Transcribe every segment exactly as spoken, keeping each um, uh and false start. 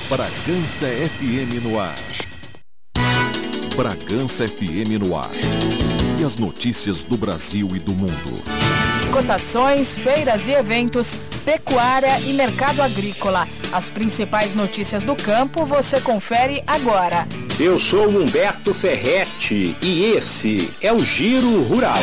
Bragança F M no ar. Bragança F M no ar. E as notícias do Brasil e do mundo. Cotações, feiras e eventos, pecuária e mercado agrícola. As principais notícias do campo você confere agora. Eu sou Humberto Ferretti e esse é o Giro Rural.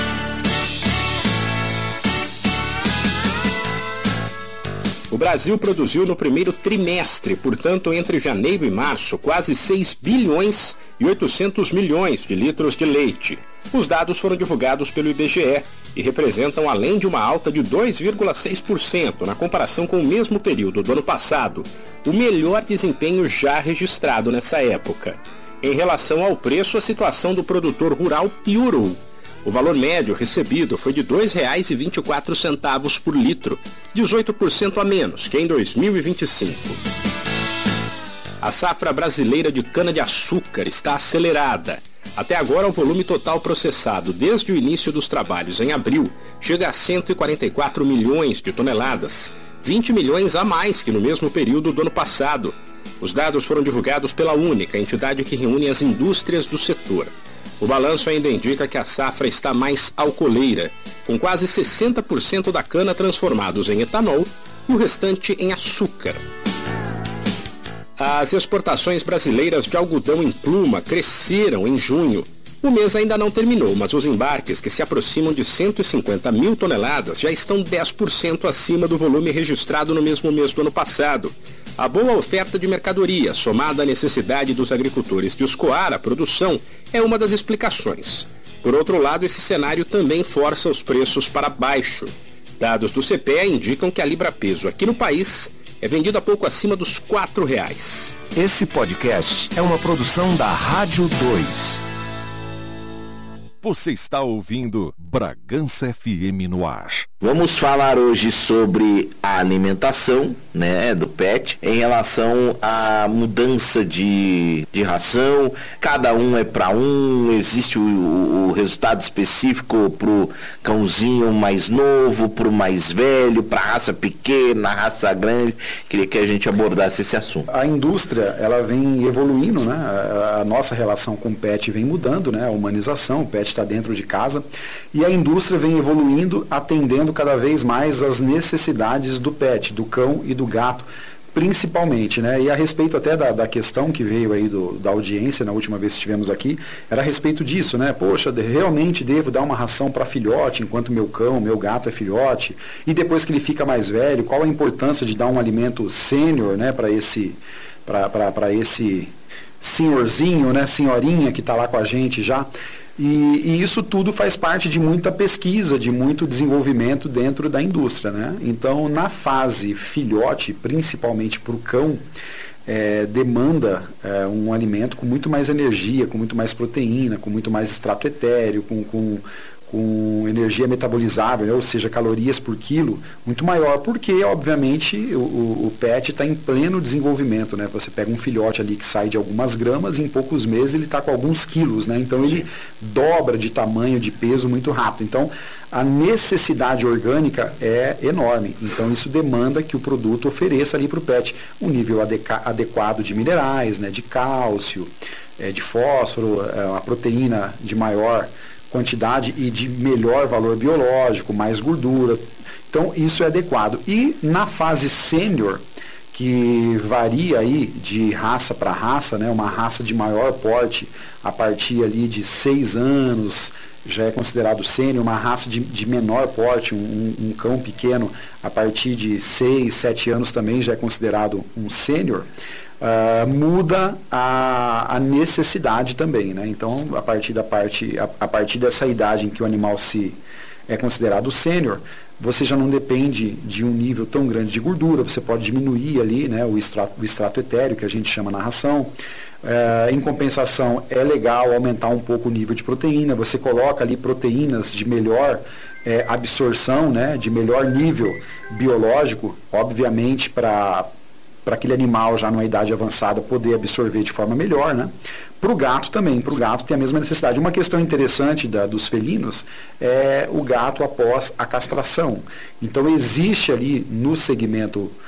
O Brasil produziu no primeiro trimestre, portanto, entre janeiro e março, quase seis bilhões e oitocentos milhões de litros de leite. Os dados foram divulgados pelo I B G E e representam, além de uma alta de dois vírgula seis por cento na comparação com o mesmo período do ano passado, o melhor desempenho já registrado nessa época. Em relação ao preço, a situação do produtor rural piorou. O valor médio recebido foi de dois reais e vinte e quatro centavos por litro, dezoito por cento a menos que em dois mil e vinte e cinco. A safra brasileira de cana-de-açúcar está acelerada. Até agora, o volume total processado desde o início dos trabalhos em abril chega a cento e quarenta e quatro milhões de toneladas, vinte milhões a mais que no mesmo período do ano passado. Os dados foram divulgados pela Única, entidade que reúne as indústrias do setor. O balanço ainda indica que a safra está mais alcooleira, com quase sessenta por cento da cana transformados em etanol e o restante em açúcar. As exportações brasileiras de algodão em pluma cresceram em junho. O mês ainda não terminou, mas os embarques, que se aproximam de cento e cinquenta mil toneladas, já estão dez por cento acima do volume registrado no mesmo mês do ano passado. A boa oferta de mercadoria, somada à necessidade dos agricultores de escoar a produção, é uma das explicações. Por outro lado, esse cenário também força os preços para baixo. Dados do C P E A indicam que a libra-peso aqui no país é vendida pouco acima dos quatro reais. Esse podcast é uma produção da Rádio dois. Você está ouvindo Bragança F M no ar. Vamos falar hoje sobre a alimentação, né, do pet, em relação à mudança de, de ração. Cada um é para um, existe o, o resultado específico para o cãozinho mais novo, para o mais velho, para a raça pequena, raça grande. Queria que a gente abordasse esse assunto. A indústria, ela vem evoluindo, né? A, a nossa relação com o pet vem mudando, né? A humanização, o pet está dentro de casa, e a indústria vem evoluindo, atendendo cada vez mais as necessidades do pet, do cão e do gato, principalmente, né? E a respeito até da, da questão que veio aí do, da audiência, na última vez que estivemos aqui, era a respeito disso, né? Poxa, realmente devo dar uma ração para filhote, enquanto meu cão, meu gato é filhote, e depois que ele fica mais velho, qual a importância de dar um alimento sênior, né, para esse, para esse senhorzinho, né, senhorinha que está lá com a gente já. E, e isso tudo faz parte de muita pesquisa, de muito desenvolvimento dentro da indústria, né? Então, na fase filhote, principalmente para o cão, é, demanda é, um alimento com muito mais energia, com muito mais proteína, com muito mais extrato etéreo, com, com, com energia metabolizável, né? Ou seja, calorias por quilo, muito maior, porque, obviamente, o, o pet está em pleno desenvolvimento, né? Você pega um filhote ali que sai de algumas gramas e em poucos meses ele está com alguns quilos, né? Então ele dobra de tamanho, de peso muito rápido. Então a necessidade orgânica é enorme. Então isso demanda que o produto ofereça ali para o pet um nível adequa- adequado de minerais, né? De cálcio, é, de fósforo, é, uma proteína de maior quantidade e de melhor valor biológico, mais gordura. Então isso é adequado. E na fase sênior, que varia aí de raça para raça, né? Uma raça de maior porte a partir ali de seis anos já é considerado sênior, uma raça de, de menor porte, um, um cão pequeno a partir de seis, sete anos também já é considerado um sênior. Uh, muda a, a necessidade também, né? Então, a partir da parte, a, a partir dessa idade em que o animal se é considerado sênior, você já não depende de um nível tão grande de gordura, você pode diminuir ali, né, o extrato, o extrato etéreo, que a gente chama na ração. Uh, em compensação, é legal aumentar um pouco o nível de proteína, você coloca ali proteínas de melhor é, absorção, né, de melhor nível biológico, obviamente para para aquele animal já numa idade avançada poder absorver de forma melhor, né? Para o gato também, para o gato tem a mesma necessidade. Uma questão interessante da, dos felinos é o gato após a castração. Então existe ali no segmento